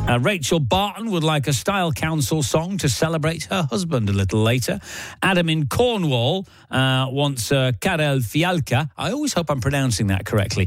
Rachel Barton would like a Style Council song to celebrate her husband a little later. Adam in Cornwall wants Karel Fialka. I always hope I'm pronouncing that correctly.